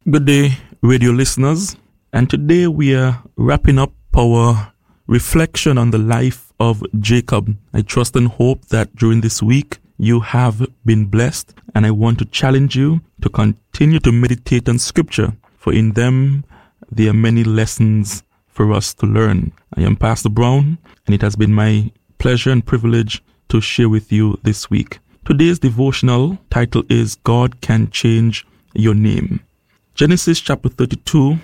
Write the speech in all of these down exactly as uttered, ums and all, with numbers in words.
Good day, radio listeners. And today we are wrapping up our reflection on the life of Jacob. I trust and hope that during this week you have been blessed, and I want to challenge you to continue to meditate on Scripture, for in them there are many lessons for us to learn. I am Pastor Brown, and it has been my pleasure and privilege to share with you this week. Today's devotional title is God Can Change Your Name. Genesis chapter thirty-two,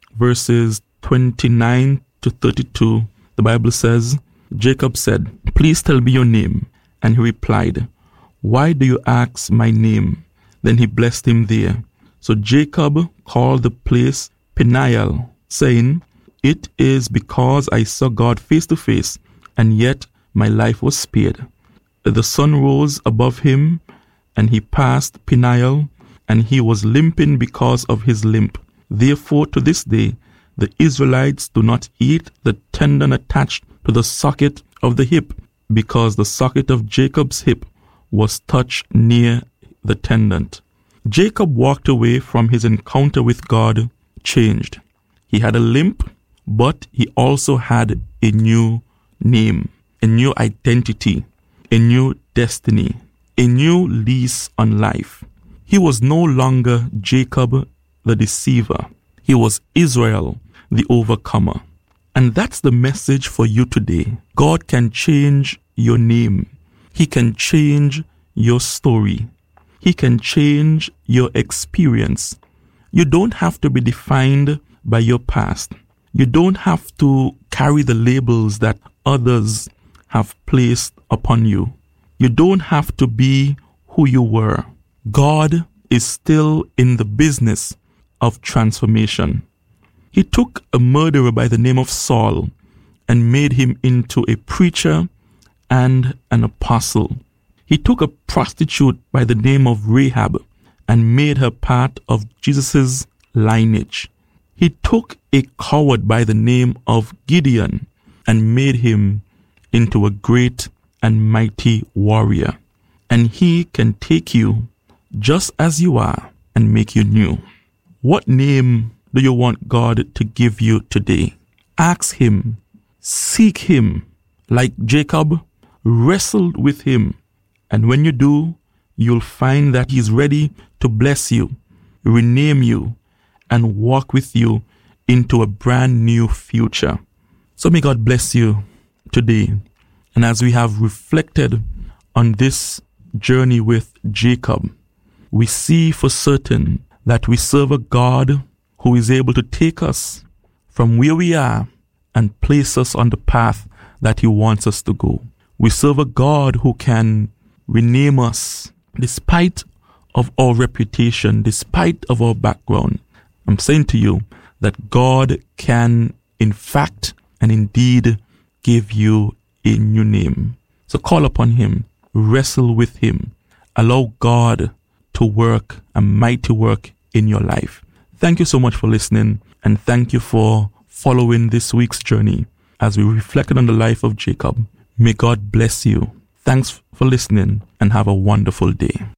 verses twenty-nine to thirty-two, the Bible says, Jacob said, "Please tell me your name." And he replied, "Why do you ask my name?" Then he blessed him there. So Jacob called the place Peniel, saying, "It is because I saw God face to face, and yet my life was spared." The sun rose above him, and he passed Peniel, and he was limping because of his limp. Therefore, to this day, the Israelites do not eat the tendon attached to the socket of the hip, because the socket of Jacob's hip was touched near the tendon. Jacob walked away from his encounter with God changed. He had a limp, but he also had a new name, a new identity, a new destiny, a new lease on life. He was no longer Jacob the deceiver. He was Israel the overcomer. And that's the message for you today. God can change your name. He can change your story. He can change your experience. You don't have to be defined by your past. You don't have to carry the labels that others have placed upon you. You don't have to be who you were. God is still in the business of transformation. He took a murderer by the name of Saul and made him into a preacher and an apostle. He took a prostitute by the name of Rahab and made her part of Jesus' lineage. He took a coward by the name of Gideon and made him into a great and mighty warrior. And he can take you just as you are and make you new. What name do you want God to give you today? Ask him. Seek him. Like Jacob, wrestle with him. And when you do, you'll find that he's ready to bless you, rename you, and walk with you into a brand new future. So may God bless you today. And as we have reflected on this journey with Jacob, we see for certain that we serve a God who is able to take us from where we are and place us on the path that he wants us to go. We serve a God who can rename us despite of our reputation, despite of our background. I'm saying to you that God can, in fact and indeed, give you a new name. So call upon him, wrestle with him, allow God to work a mighty work in your life. Thank you so much for listening, and thank you for following this week's journey as we reflected on the life of Jacob. May God bless you. Thanks for listening, and have a wonderful day.